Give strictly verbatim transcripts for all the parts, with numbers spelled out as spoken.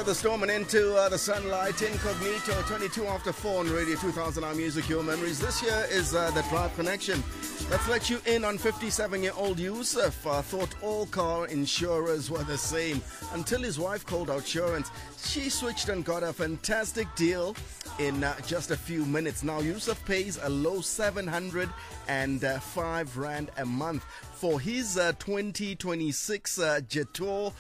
the storm and into uh, the sunlight. Incognito, twenty-two after four on Radio two thousand, our music, your memories. This year is uh, the Drive Connection. Let's let you in on fifty-seven-year-old Yusuf. Uh, thought all car insurers were the same until his wife called Outsurance. She switched and got a fantastic deal in uh, just a few minutes. Now, Yusuf pays a low seven hundred five rand a month for his uh, twenty twenty-six uh, Jetour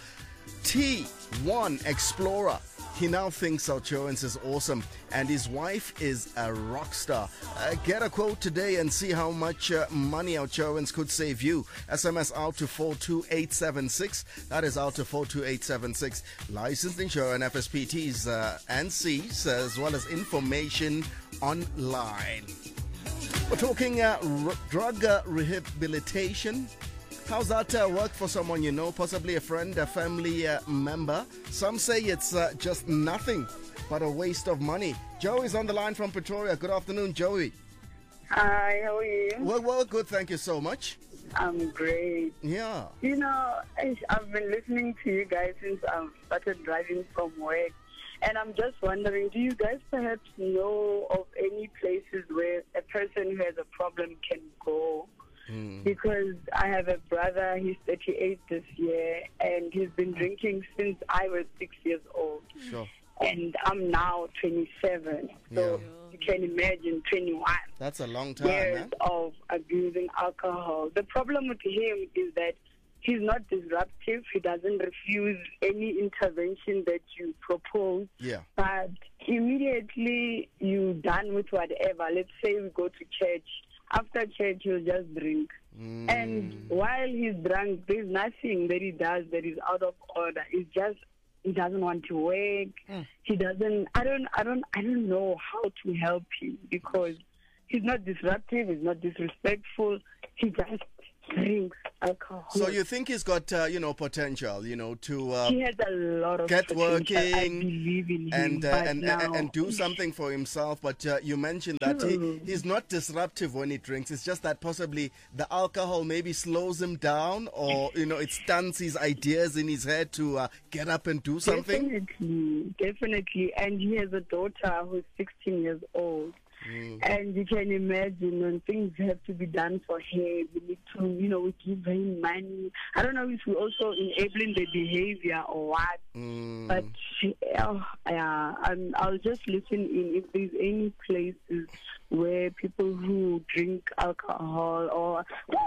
T one Explorer. He now thinks Outsurance is awesome, and his wife is a rock star. Uh, get a quote today and see how much uh, money Outsurance could save you. S M S out to four two eight seven six. That is out to four two eight seven six. Licensed insurer and F S P Ts uh, and Cs, as well as information online. We're talking uh, r- drug uh, rehabilitation. How's that uh, work for someone you know, possibly a friend, a family uh, member? Some say it's uh, just nothing but a waste of money. Joey's on the line from Pretoria. Good afternoon, Joey. Hi, how are you? Well, well, good. Thank you so much. I'm great. Yeah. You know, I've been listening to you guys since I've started driving from work. And I'm just wondering, do you guys perhaps know of any places where a person who has a problem can go? Mm. Because I have a brother, he's thirty-eight this year, and he's been drinking since I was six years old. Sure. And I'm now twenty-seven. So yeah. You can imagine twenty-one. That's a long time, years man. of abusing alcohol. The problem with him is that he's not disruptive. He doesn't refuse any intervention that you propose. Yeah. But immediately you're done with whatever. Let's say we go to church. After church, he'll just drink. Mm. And while he's drunk, there's nothing that he does that is out of order. It's just he doesn't want to work. Mm. He doesn't. I don't. I don't. I don't know how to help him because he's not disruptive. He's not disrespectful. He just drinks alcohol. So you think he's got, uh, you know, potential, you know, to uh, he has a lot of get potential. working I believe in him, and, uh, and, now, and and do something for himself. But uh, you mentioned that he, he's not disruptive when he drinks. It's just that possibly the alcohol maybe slows him down, or you know, it stunts his ideas in his head to uh, get up and do something. Definitely, definitely. And he has a daughter who's sixteen years old. Mm. And you can imagine when things have to be done for her, we need to, you know, we give him money. I don't know if we're also enabling the behavior or what, mm. but oh, yeah, I'm, I'll just listen in if there's any places where people who drink alcohol or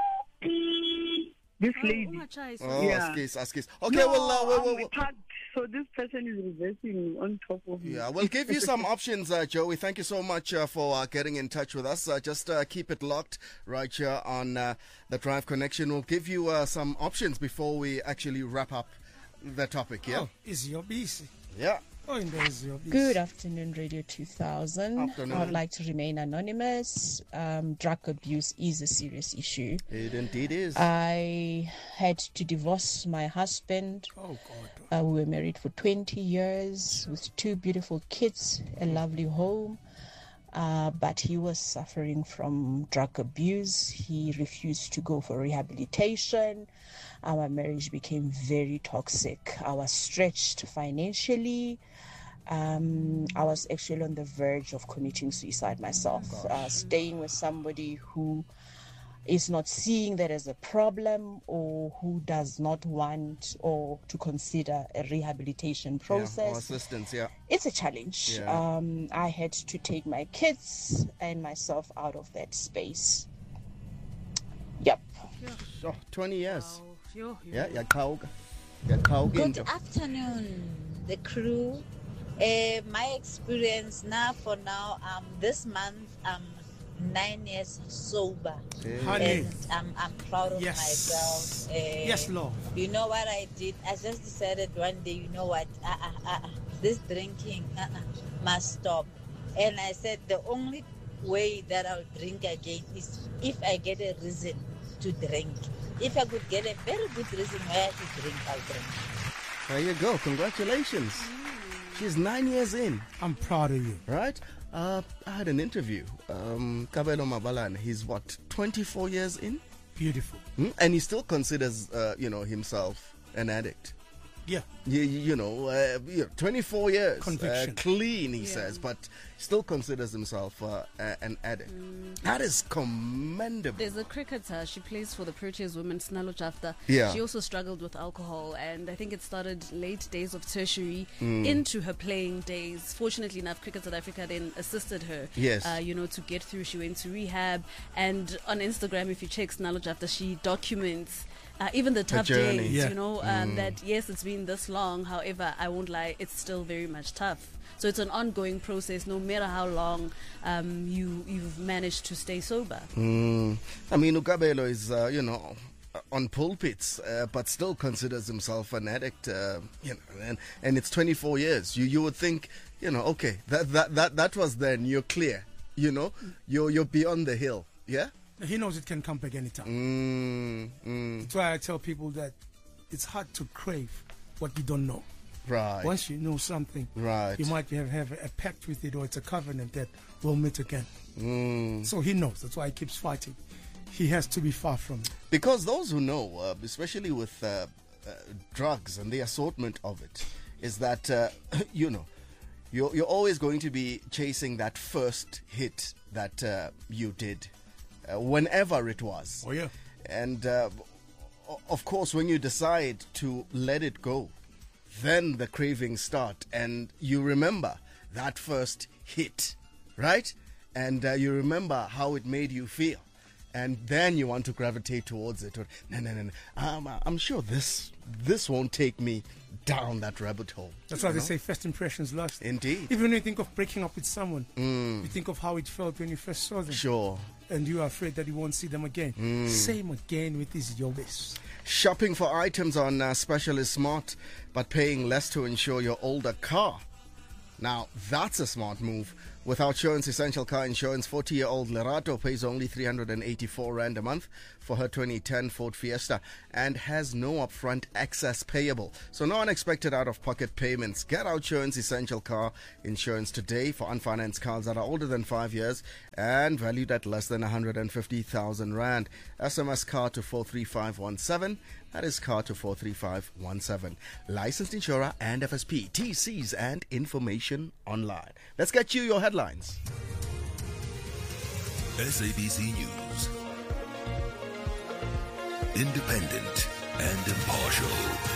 this lady. Oh, oh yeah. askis, askis. Okay, no, well, uh, well, well, well. So this person is reversing on top of me. Yeah, we'll give you some options, uh, Joey. Thank you so much uh, for uh, getting in touch with us. Uh, just uh, keep it locked right here on uh, the Drive Connection. We'll give you uh, some options before we actually wrap up the topic, yeah? Oh, is your busy? Yeah. Oh, your Good afternoon, Radio two thousand. Afternoon. I would like to remain anonymous. Um, drug abuse is a serious issue. It indeed is. I had to divorce my husband. Oh, God. Uh, we were married for twenty years with two beautiful kids, a lovely home. Uh, but he was suffering from drug abuse. He refused to go for rehabilitation. Our marriage became very toxic. I was stretched financially. Um, I was actually on the verge of committing suicide myself, oh uh, staying with somebody who is not seeing that as a problem or who does not want or to consider a rehabilitation process. Yeah, or assistance, yeah. It's a challenge. Yeah. Um, I had to take my kids and myself out of that space. Yep. Oh, twenty years. Wow. Yo, yo. Yeah, yeah, Kauga. Yeah, Kauga. Good afternoon, the crew. Uh, my experience now, for now, um, this month, I'm nine years sober. Yeah. Honey. And I'm, I'm proud of Yes. myself. Uh, Yes, Lord. You know what I did? I just decided one day, you know what? Uh, uh, uh, this drinking uh, uh, must stop. And I said the only way that I'll drink again is if I get a reason to drink. If I could get a very good reason why to drink, I'll drink. There you go. Congratulations. She's nine years in. I'm proud of you. Right? Uh, I had an interview. Um, Kabelo Mabalana, he's what, twenty-four years in? Beautiful. Hmm? And he still considers, uh, you know, himself an addict. Yeah. You, you know, uh, you know, twenty-four years. Uh, Conviction. clean, he Yeah. says, but still considers himself uh, a- an addict. Mm. That is commendable. There's a cricketer. She plays for the Proteas women, Snalo Jafta. Yeah. She also struggled with alcohol, and I think it started late days of tertiary Mm. into her playing days. Fortunately enough, Cricket South Africa then assisted her. Yes. Uh, you know, to get through. She went to rehab, and on Instagram, if you check Snalo Jafta, she documents. Uh, even the tough journey. days, Yeah. you know, um, that yes, it's been this long. However, I won't lie, it's still very much tough. So it's an ongoing process, no matter how long um, you you've managed to stay sober. Mm. I mean, Ukabelo is, uh, you know, on pulpits, uh, but still considers himself an addict. Uh, you know, and, and it's twenty-four years. You you would think, you know, okay, that that that that was then. You're clear. You know, you're you're beyond the hill. Yeah. He knows it can come back anytime. Mm, mm, That's why I tell people that it's hard to crave what you don't know. right. Once you know something, Right. you might have, have a pact with it, or it's a covenant that we'll meet again. Mm. So he knows. That's why he keeps fighting. He has to be far from it. Because those who know, uh, especially with uh, uh, drugs and the assortment of it, is that, uh, you know, you're, you're always going to be chasing that first hit that uh, you did, uh, whenever it was. Oh, yeah. And, uh, o- of course, when you decide to let it go, then the cravings start. And you remember that first hit, right? And uh, you remember how it made you feel. And then you want to gravitate towards it. Or, no, no, no, no. Um, I'm sure this this won't take me down that rabbit hole. That's why You they know? say first impressions last. Indeed. Even when you think of breaking up with someone, Mm, you think of how it felt when you first saw them. sure. And you are afraid that you won't see them again. Mm. Same again with these yobis. Shopping for items on uh, special is smart, but paying less to insure your older car. Now, that's a smart move. With Outsurance Essential Car Insurance, forty-year-old Lerato pays only three hundred eighty-four rand a month for her twenty ten Ford Fiesta and has no upfront access payable. So no unexpected out-of-pocket payments. Get Outsurance Essential Car Insurance today for unfinanced cars that are older than five years and valued at less than one hundred fifty thousand rand. S M S car to four three five one seven. That is car to four three five one seven. Licensed insurer and F S P. T Cs and information online. Let's get you your headlines. S A B C News. Independent and impartial.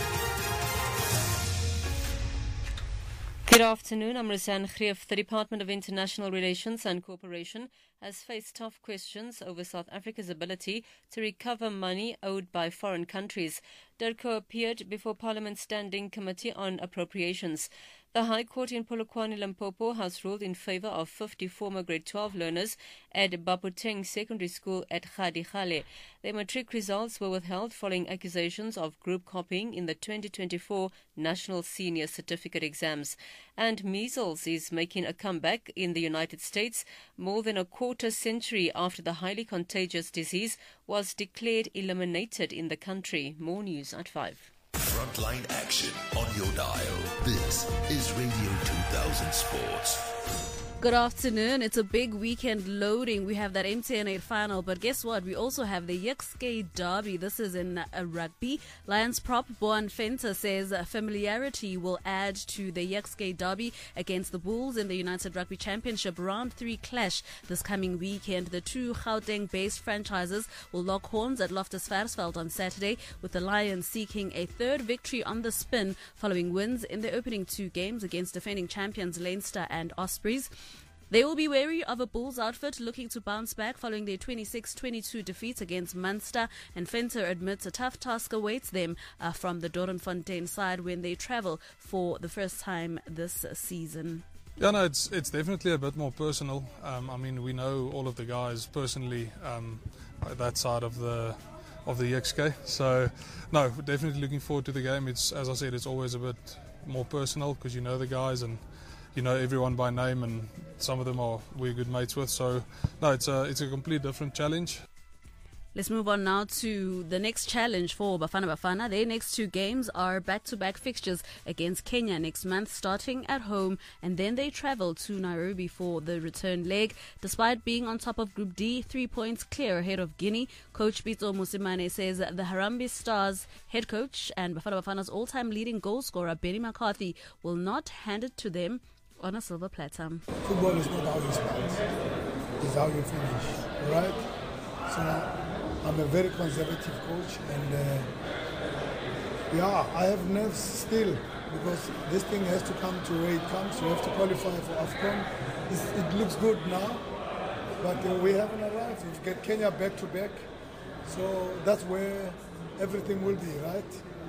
Good afternoon, I'm Rizan Greef. The Department of International Relations and Cooperation has faced tough questions over South Africa's ability to recover money owed by foreign countries. DIRCO appeared before Parliament's Standing Committee on Appropriations. The High Court in Polokwane, Limpopo has ruled in favour of fifty former grade twelve learners at Baputeng Secondary School at Khadikhale. Their matric results were withheld following accusations of group copying in the twenty twenty-four National Senior Certificate exams. And measles is making a comeback in the United States more than a quarter century after the highly contagious disease was declared eliminated in the country. More news at five. Frontline action on your dial. This is Radio two thousand Sports. Good afternoon. It's a big weekend loading. We have that M T N eight final, but guess what? We also have the Yexke Derby. This is in uh, rugby. Lions prop Boan Fenter says uh, familiarity will add to the Yexke Derby against the Bulls in the United Rugby Championship Round three clash this coming weekend. The two Gauteng-based franchises will lock horns at Loftus Versfeld on Saturday, with the Lions seeking a third victory on the spin following wins in the opening two games against defending champions Leinster and Ospreys. They will be wary of a Bulls outfit looking to bounce back following their twenty-six twenty-two defeat against Munster, and Fenter admits a tough task awaits them uh, from the Doornfontein side when they travel for the first time this season. Yeah, no, it's it's definitely a bit more personal. Um, I mean, we know all of the guys personally, um, that side of the of the X K. So, no, definitely looking forward to the game. It's, as I said, it's always a bit more personal because you know the guys and you know everyone by name, and some of them are we're good mates with. So, no, it's a it's a complete different challenge. Let's move on now to the next challenge for Bafana Bafana. Their next two games are back-to-back fixtures against Kenya next month, starting at home, and then they travel to Nairobi for the return leg. Despite being on top of Group D, three points clear ahead of Guinea, Coach Pitso Mosimane says the Harambee Stars head coach and Bafana Bafana's all-time leading goal scorer Benny McCarthy will not hand it to them on a silver platter. Football is not how you start, it's how you finish, all right? So I'm a very conservative coach, and uh, yeah, I have nerves still because this thing has to come to where it comes. You have to qualify for AFCON. It's, it looks good now, but uh, we haven't arrived. We've got Kenya back to back, so that's where everything will be, right?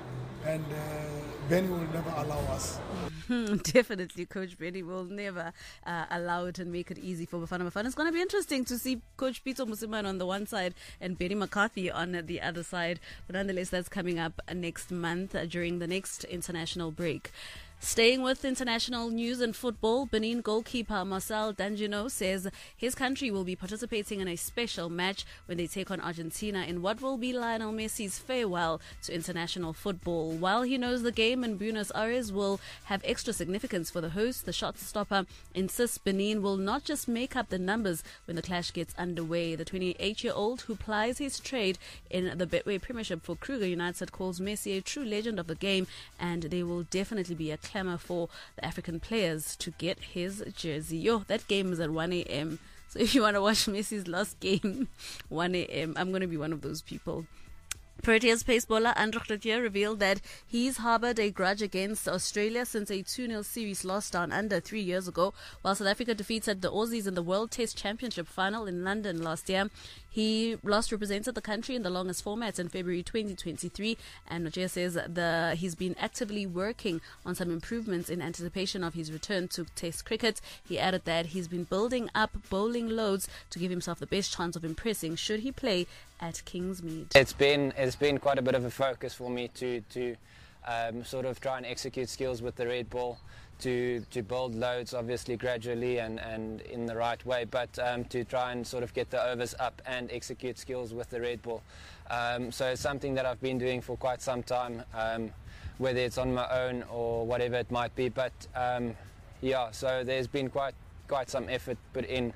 And uh, Benny will never allow us. Definitely, Coach Benny will never uh, allow it and make it easy for Bafana Bafana. It's going to be interesting to see Coach Pitso Mosimane on the one side and Benny McCarthy on the other side. But nonetheless, that's coming up next month uh, during the next international break. Staying with international news and football, Benin goalkeeper Marcel Danjino says his country will be participating in a special match when they take on Argentina in what will be Lionel Messi's farewell to international football. While he knows the game in Buenos Aires will have extra significance for the host, the shot stopper insists Benin will not just make up the numbers when the clash gets underway. The twenty-eight-year-old who plies his trade in the Betway Premiership for Kruger United calls Messi a true legend of the game, and there will definitely be a clamour for the African players to get his jersey. Yo, that game is at one a.m. So if you want to watch Messi's last game, one a.m., I'm going to be one of those people. Proteas pace bowler Andre Kretier revealed that he's harbored a grudge against Australia since a two nil series loss down under three years ago, while South Africa defeated the Aussies in the World Test Championship final in London last year. He last represented the country in the longest format in February twenty twenty-three, and Kretier says the he's been actively working on some improvements in anticipation of his return to Test cricket. He added that he's been building up bowling loads to give himself the best chance of impressing should he play at Kingsmead. It's been it's been quite a bit of a focus for me to to um, sort of try and execute skills with the red ball, to to build loads obviously gradually and, and in the right way, but um, to try and sort of get the overs up and execute skills with the red ball. Um, so it's something that I've been doing for quite some time, um, whether it's on my own or whatever it might be. But um, yeah, so there's been quite quite some effort put in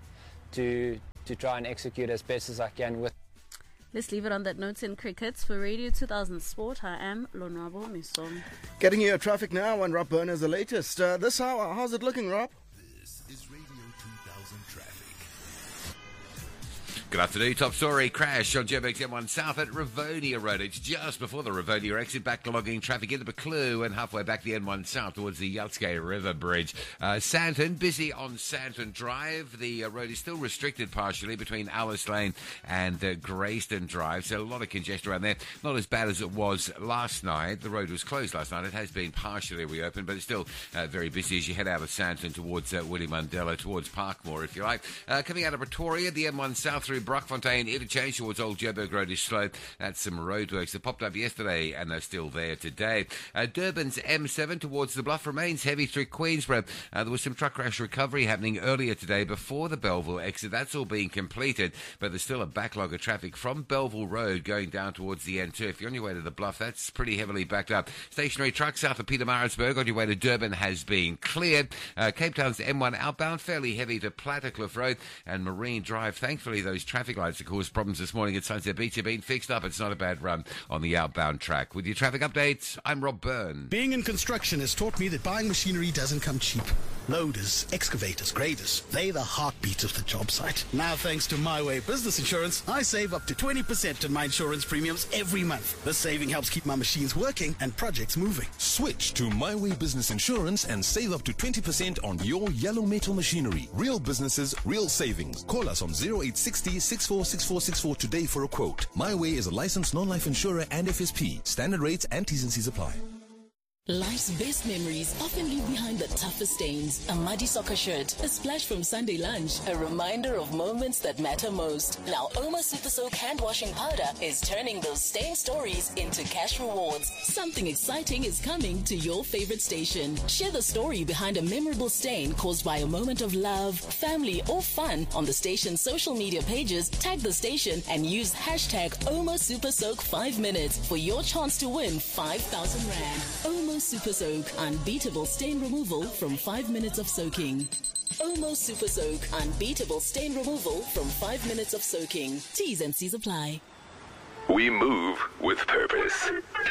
to to try and execute as best as I can with. Let's leave it on that note in cricket. For Radio two thousand Sport, I am Lonwabo Misong. Getting you your traffic now, and Rob Burner is the latest. Uh, this hour, how's it looking, Rob? This is Radio two thousand Traffic. Good afternoon. Top story. Crash on Joburg's M one South at Rivonia Road. It's just before the Rivonia exit, backlogging traffic into Buccleuch and halfway back the M one South towards the Yeltske River Bridge. Uh, Sandton, busy on Sandton Drive. The uh, road is still restricted partially between Alice Lane and uh, Greyston Drive, so a lot of congestion around there. Not as bad as it was last night. The road was closed last night. It has been partially reopened, but it's still uh, very busy as you head out of Sandton towards uh, Willie Mandela, towards Parkmore, if you like. Uh, coming out of Pretoria, the M one South through Brockfontein interchange towards Old Joburg Road is slow. That's some roadworks that popped up yesterday and they're still there today. Uh, Durban's M seven towards the Bluff remains heavy through Queensborough. Uh, there was some truck crash recovery happening earlier today before the Belleville exit. That's all being completed, but there's still a backlog of traffic from Belleville Road going down towards the N two. If you're on your way to the Bluff, that's pretty heavily backed up. Stationary truck south of Pietermaritzburg on your way to Durban has been cleared. Uh, Cape Town's M one outbound fairly heavy to Plattercliff Road and Marine Drive. Thankfully, those traffic lights that caused problems this morning at Sunset Beach have been fixed up. It's not a bad run on the outbound track. With your traffic updates, I'm Rob Byrne. Being in construction has taught me that buying machinery doesn't come cheap. Loaders, excavators, graders, they're the heartbeat of the job site. Now, thanks to My Way Business Insurance, I save up to twenty percent on my insurance premiums every month. This saving helps keep my machines working and projects moving. Switch to My Way Business Insurance and save up to twenty percent on your yellow metal machinery. Real businesses, real savings. Call us on zero eight six zero, six four six four six four today for a quote. My Way is a licensed non-life insurer and F S P. Standard rates and T's and C's apply. Life's best memories often leave behind the toughest stains. A muddy soccer shirt, a splash from Sunday lunch, a reminder of moments that matter most. Now, Oma Super Soak hand washing powder is turning those stain stories into cash rewards. Something exciting is coming to your favorite station. Share the story behind a memorable stain caused by a moment of love, family, or fun on the station's social media pages. Tag the station and use hashtag Oma Super Soak five minutes for your chance to win five thousand rand. Oma Super Soak, unbeatable stain removal from five minutes of soaking. Omo Super Soak, unbeatable stain removal from five minutes of soaking. T's and C's apply. We move with purpose.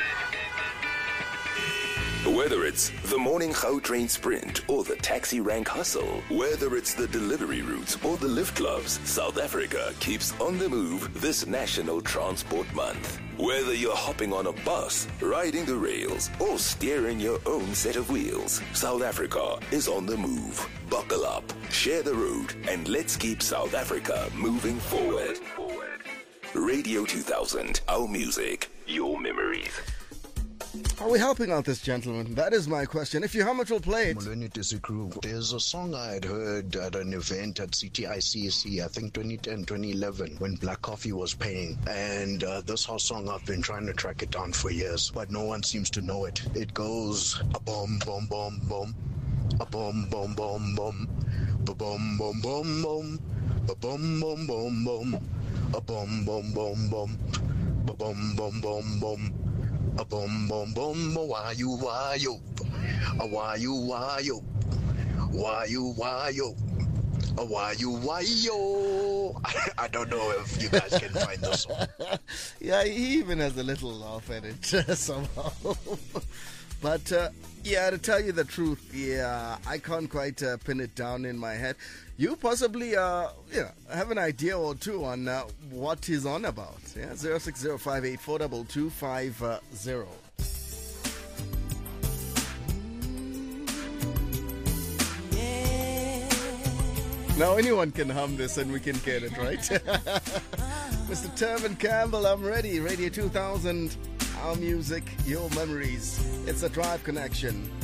Whether it's the morning Gautrain sprint or the taxi rank hustle, whether it's the delivery routes or the lift clubs, South Africa keeps on the move this National Transport Month. Whether you're hopping on a bus, riding the rails, or steering your own set of wheels, South Africa is on the move. Buckle up, share the road, and let's keep South Africa moving forward. Radio two thousand, our music, your memories. Are we helping out this gentleman? That is my question. If you how much will play it? There's a song I had heard at an event at C T I C C, I think twenty ten, twenty eleven, when Black Coffee was paying. And uh, this whole song, I've been trying to track it down for years, but no one seems to know it. It goes a boom, boom, boom, boom, a boom, boom, boom, boom, ba boom, boom, boom, boom, ba boom, boom, boom, boom, a boom, boom, boom, boom, ba boom, boom, boom, boom. A boom boom boom, why you why you, a why you why you, why you why you, a why you why you. I don't know if you guys can find the song. Yeah, he even has a little laugh at it somehow. But uh, yeah, to tell you the truth, yeah, I can't quite uh, pin it down in my head. You possibly, uh, you know, have an idea or two on uh, what he's on about. Yeah, zero six zero five eight four two two five zero. Now anyone can hum this and we can get it, right? Mister Tervin Campbell, I'm ready. Radio two thousand, our music, your memories. It's a Drive Connection.